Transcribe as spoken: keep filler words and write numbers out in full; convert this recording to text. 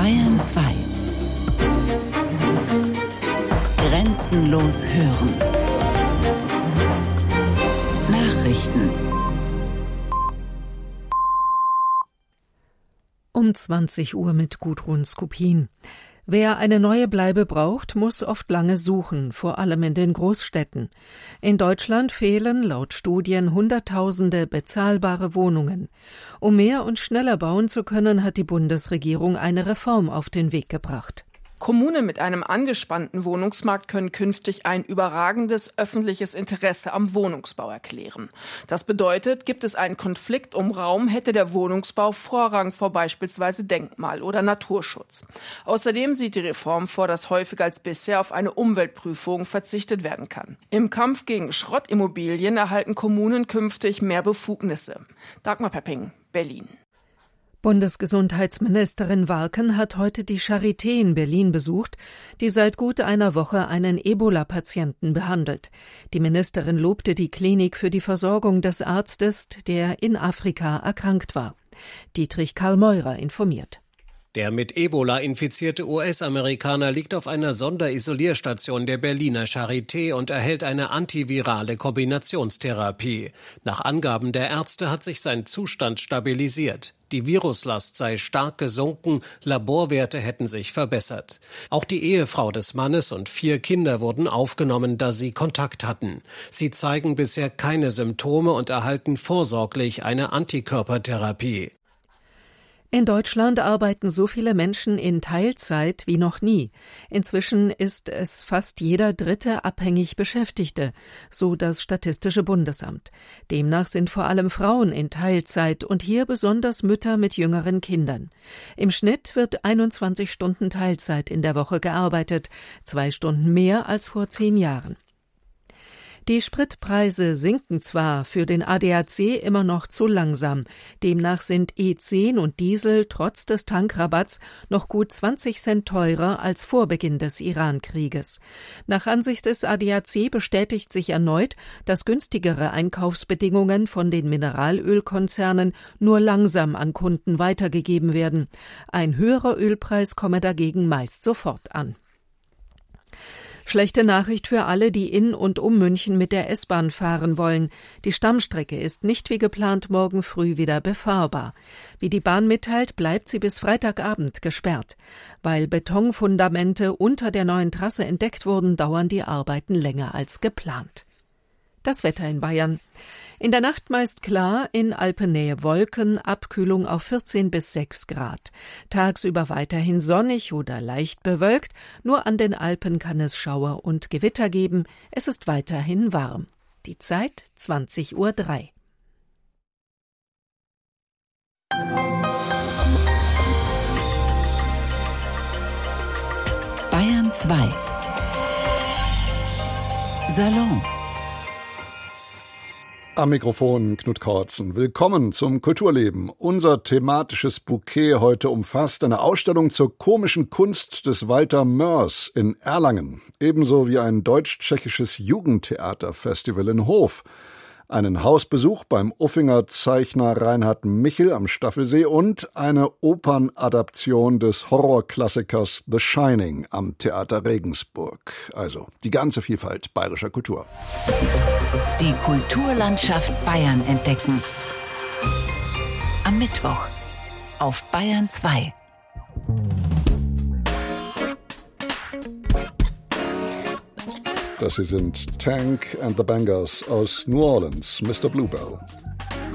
Bayern zwei. Grenzenlos hören. Nachrichten. Um zwanzig Uhr mit Gudrun Skupin. Wer eine neue Bleibe braucht, muss oft lange suchen, vor allem in den Großstädten. In Deutschland fehlen laut Studien Hunderttausende bezahlbare Wohnungen. Um mehr und schneller bauen zu können, hat die Bundesregierung eine Reform auf den Weg gebracht. Kommunen mit einem angespannten Wohnungsmarkt können künftig ein überragendes öffentliches Interesse am Wohnungsbau erklären. Das bedeutet, gibt es einen Konflikt um Raum, hätte der Wohnungsbau Vorrang vor beispielsweise Denkmal- oder Naturschutz. Außerdem sieht die Reform vor, dass häufiger als bisher auf eine Umweltprüfung verzichtet werden kann. Im Kampf gegen Schrottimmobilien erhalten Kommunen künftig mehr Befugnisse. Dagmar Pepping, Berlin. Bundesgesundheitsministerin Warken hat heute die Charité in Berlin besucht, die seit gut einer Woche einen Ebola-Patienten behandelt. Die Ministerin lobte die Klinik für die Versorgung des Arztes, der in Afrika erkrankt war. Dietrich Karl Meurer informiert. Der mit Ebola infizierte U S-Amerikaner liegt auf einer Sonderisolierstation der Berliner Charité und erhält eine antivirale Kombinationstherapie. Nach Angaben der Ärzte hat sich sein Zustand stabilisiert. Die Viruslast sei stark gesunken, Laborwerte hätten sich verbessert. Auch die Ehefrau des Mannes und vier Kinder wurden aufgenommen, da sie Kontakt hatten. Sie zeigen bisher keine Symptome und erhalten vorsorglich eine Antikörpertherapie. In Deutschland arbeiten so viele Menschen in Teilzeit wie noch nie. Inzwischen ist es fast jeder dritte abhängig Beschäftigte, so das Statistische Bundesamt. Demnach sind vor allem Frauen in Teilzeit und hier besonders Mütter mit jüngeren Kindern. Im Schnitt wird einundzwanzig Stunden Teilzeit in der Woche gearbeitet, zwei Stunden mehr als vor zehn Jahren. Die Spritpreise sinken zwar, für den A D A C immer noch zu langsam. Demnach sind E zehn und Diesel trotz des Tankrabatts noch gut zwanzig Cent teurer als vor Beginn des Iran-Krieges. Nach Ansicht des A D A C bestätigt sich erneut, dass günstigere Einkaufsbedingungen von den Mineralölkonzernen nur langsam an Kunden weitergegeben werden. Ein höherer Ölpreis komme dagegen meist sofort an. Schlechte Nachricht für alle, die in und um München mit der S-Bahn fahren wollen. Die Stammstrecke ist nicht wie geplant morgen früh wieder befahrbar. Wie die Bahn mitteilt, bleibt sie bis Freitagabend gesperrt. Weil Betonfundamente unter der neuen Trasse entdeckt wurden, dauern die Arbeiten länger als geplant. Das Wetter in Bayern. In der Nacht meist klar, in Alpennähe Wolken, Abkühlung auf vierzehn bis sechs Grad. Tagsüber weiterhin sonnig oder leicht bewölkt, nur an den Alpen kann es Schauer und Gewitter geben. Es ist weiterhin warm. Die Zeit zwanzig Uhr drei. Bayern zwei. Salon. Am Mikrofon Knut Kortzen. Willkommen zum Kulturleben. Unser thematisches Bouquet heute umfasst eine Ausstellung zur komischen Kunst des Walter Moers in Erlangen, ebenso wie ein deutsch-tschechisches Jugendtheaterfestival in Hof, einen Hausbesuch beim Uffinger Zeichner Reinhard Michel am Staffelsee und eine Opernadaption des Horrorklassikers The Shining am Theater Regensburg. Also die ganze Vielfalt bayerischer Kultur. Die Kulturlandschaft Bayern entdecken. Am Mittwoch auf Bayern zwei. Das hier sind Tank and the Bangers aus New Orleans, Mister Bluebell.